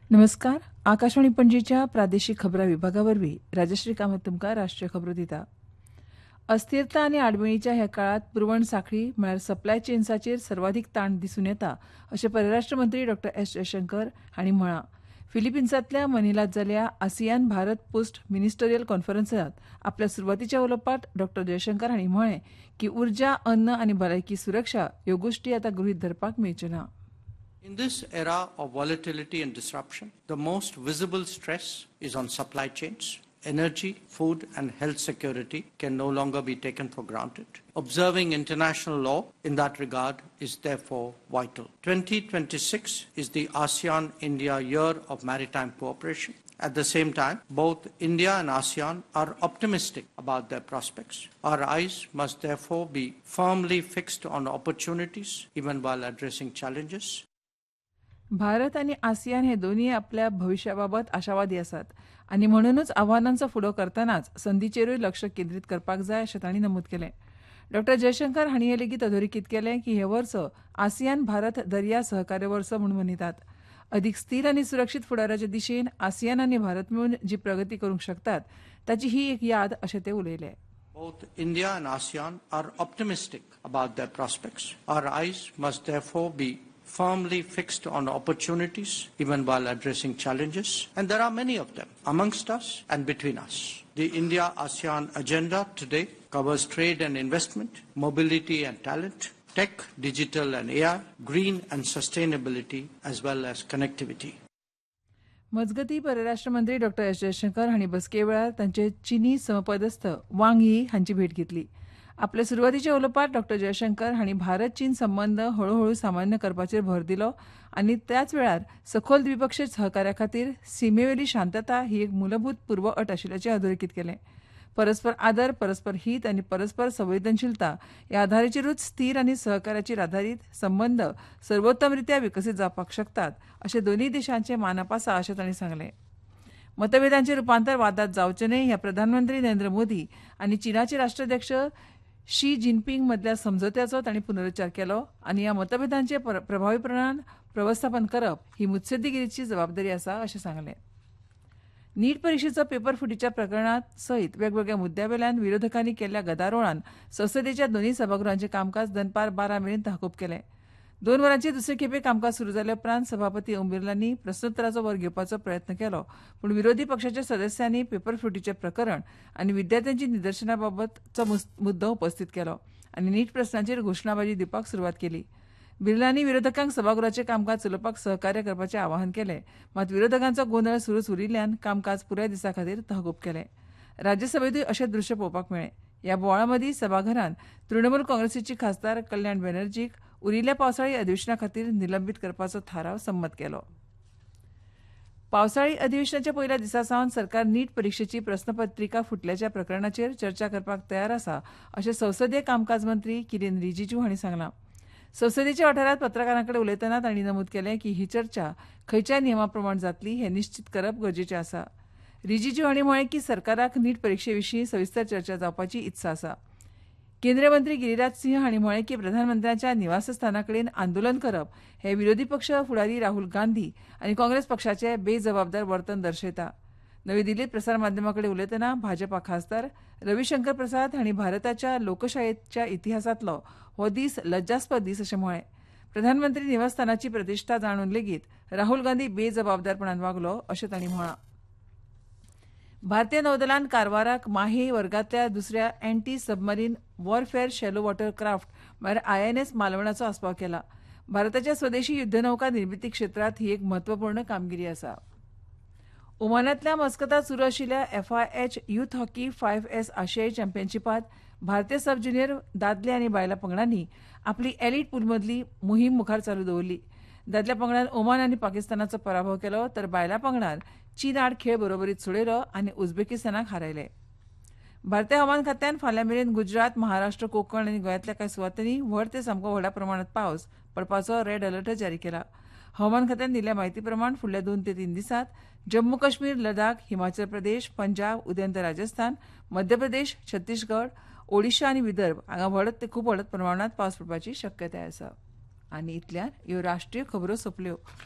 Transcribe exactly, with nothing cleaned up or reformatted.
नमस्कार. आकाशवाणी पणजीच्या प्रादेशीक खबरां विभागावरवीं राजश्री कामत तुमकां राष्ट्रीय खबरो दिता. अस्थिरता आनी आडमेळीच्या ह्या काळात पुरवण साखळी म्हळ्यार सप्लाय चेन्साचेर सर्वाधिक ताण दिसून येता अशें परराष्ट्र मंत्री डॉ एस जयशंकर हांणी म्हळां. फिलिपिन्सांतल्या मनिलात जाल्ल्या आसियान भारत पोस्ट मिनिस्टरियल कॉन्फरन्सात आपल्या सुरवातीच्या उलोवपांत डॉ जयशंकर हांणी म्हळें की उर्जा, अन्न आनी भलायकी सुरक्षा ह्यो गोश्टी आतां गृहीत धरपाक मेळच्यो ना. In this era of volatility and disruption, the most visible stress is on supply chains. Energy, food and health security can no longer be taken for granted. Observing international law in that regard is therefore vital. twenty twenty-six is the ASEAN-India Year of Maritime Cooperation. At the same time, both India and ASEAN are optimistic about their prospects. Our eyes must therefore be firmly fixed on opportunities even while addressing challenges. Bharat आणि ASEAN हे दोन्ही आपल्या भविष्याबाबत आशावादी आसात आनी म्हणूनच आव्हानांचो फुडो करतनाच संदीचेरूय लक्ष केंद्रीत करपाक जाय अशें तांणी नमूद केलें. डॉ जयशंकर हांणी हे लेगीत अधोरेखीत केलें की हे वर्स आसियान भारत दर्या सहकार्य वर्स म्हूण मनयतात. अदीक स्थिर आनी सुरक्षीत फुडाराचे दिशेन आसियान आनी भारत मेळून जी प्रगती करूंक शकतात ताची ही एक याद अशें ते उलयले. Both India and ASEAN are optimistic about their prospects. Our eyes must therefore be firmly fixed on opportunities even while addressing challenges, and there are many of them amongst us and between us. The India-ASEAN agenda today covers trade and investment, mobility and talent, tech, digital and A I, green and sustainability, as well as connectivity. मजगती परराष्ट्र मंत्री डॉ S Jaishankar हांणी बसके वेळार तांचे चीनी समपदस्थ वांग यी हांची भेट घेतली. आपल्या सुरवातीच्या उलोवपांत डॉ जयशंकर हांणी भारत चीन संबंद हळूहळू सामान्य करपाचेर भर दिलो आनी त्याच वेळार सखोल द्विपक्षीय सहकार्या खातीर सीमेवेली शांतता ही एक मूलभूत पूर्व अट आशिल्ल्याचें अधोरेखीत केलें. परस्पर आदर, परस्पर हित आनी परस्पर संवेदनशीलता ह्या आधाराचेरूच स्थिर आनी सहकार्याचेर आधारीत संबंद सर्वोत्तमरित्या विकसीत जावपाक शकतात अशें दोनूय देशांचें मानप आसा अशें तांणी सांगलें. मतभेदांचें रुपांतर वादांत जावचें न्हय ह्या प्रधानमंत्री नरेंद्र मोदी आनी चीनाचे राष्ट्राध्यक्ष शी जिनपिंग मदल्या समझोत्याचो तांणी पुनरुच्चार केलो आनी ह्या मतभेदांचें प्रभावीपणान प्रवस्थापन करप ही मुत्सद्देगिरीची जबाबदारी आसा अशें सांगलें. नीट परीक्षेचो पेपर फुटीच्या प्रकरणात सयत वेगवेगळ्या मुद्द्यावेल्यान विरोधकांनी केल्ल्या गदारोळान संसदेच्या दोनूय सभागृहांचें कामकाज दनपार बारा मेरेन तहकूब केलें. दोन वरांचे दुसरे खेपे कामकाज सुरू जाल्या उपरांत सभापती ओम बिर्लांनी प्रस्नोत्तराचो वर घेवपाचो प्रयत्न केलो, पूण विरोधी पक्षाच्या सदस्यांनी पेपर फुटीचें प्रकरण आनी विद्यार्थ्यांची निदर्शनां बाबतचो मुद्दो उपस्थित केलो आनी नीट प्रस्नाचेर घोशणाबाजी दिवपाक सुरवात केली. बिर्लांनी विरोधकांक सभागृहाचें कामकाज चलोवपाक सहकार्य करपाचें आवाहन केलें, मात विरोधकांचो गोंधळ सुरूच उरिल्ल्यान कामकाज पुराय दिसा खातीर तहकूब केलें. राज्यसभेतूय अशें दृश्य पळोवपाक मेळ्ळें. ह्या बोवाळा मदीं सभाघरांत तृणमूल काँग्रेसीची खासदार कल्याण बॅनर्जीक उरिल्ल्या पावसाळी अधिवेशना खातीर निलंबीत करपाचो थाराव संमत केलो. पावसाळी अधिवेशनाच्या पयल्या दिसा सावन सरकार नीट परीक्षेची प्रस्नपत्रिका फुटल्याच्या प्रकरणाचेर चर्चा करपाक तयार आसा अशें संसदीय कामकाज मंत्री किरेन रिजिजू हांणी सांगलां. संसदेच्या वाठारांत पत्रकारांकडेन उलयतना तांणी नमूद केलें की ही चर्चा खंयच्या नियमा प्रमाण जातली हें निश्चित करप गरजेचें आसा. रिजिजू हांणी म्हळें की सरकाराक नीट परीक्षे विशीं सविस्तर चर्चा जावपाची इत्सा आसा. केंद्रीय मंत्री गिरिराज सिंह हांणी म्हळें की प्रधानमंत्र्याच्या निवासस्थाना कडेन आंदोलन करप हे विरोधी पक्ष फुडारी राहुल गांधी आनी काँग्रेस पक्षाचें बेजबाबदार वर्तन दर्शयता. नवी दिल्लींत प्रसार माध्यमां कडेन उलयतना भाजपा खासदार रविशंकर प्रसाद हांणी भारताच्या लोकशायेच्या इतिहासांतलो हो दीस लज्जास्पद दीस अशें म्हळें. प्रधानमंत्री निवासस्थानाची प्रतिश्ठा जाणून लेगीत राहुल गांधी बेजबाबदारपणान वागलो अशें तांणी म्हळां. भारतीय नौदलान कारवाराक माहे वर्गांतल्या दुसऱ्या anti submarine warfare shallow water craft म्हळ्यार आय एन एस मालवणाचो आस्पाव केला. भारताच्या स्वदेशी युद्धनौका निर्मिती क्षेत्रांत ही एक म्हत्वपूर्ण कामगिरी आसा. ओमानांतल्या मस्कतांत सुरू आशिल्ल्या F I H youth hockey five S आशियाई चॅम्पियनशिपांत भारतीय सब ज्युनियर दादले आनी बायलां पंगडांनी आपली एलीट पूलमधली मोहीम मुखार चालू दवरली. दादल्या पंगडान ओमान आनी पाकिस्तानाचो पराभव केलो तर बायलां पंगडान चीन आड खेळ बरोबरीत सोडयलो आनी उझबेकिस्तानाक हारयले. भारतीय हवामान खात्यान फाल्यां मेरेन गुजरात, महाराष्ट्र, कोंकण आनी गोंयांतल्या कांय सुवातांनी व्हड ते सामको व्हडा प्रमाणांत पावस पडपाचो रेड अलर्ट जारी केला. हवामान खात्यान दिल्ल्या म्हायती प्रमाण फुडल्या दोन ते तीन दिसांत जम्मू काश्मीर, लडाख, हिमाचल प्रदेश, पंजाब, उदेंत राजस्थान, मध्य प्रदेश, छत्तीसगड, ओडिशा आनी विदर्भ हांगा व्हड ते खूब व्हड प्रमाणांत पावस पडपाची शक्यताय आसा. आनी इतल्यान ह्यो राष्ट्रीय खबरो सोंपल्यो.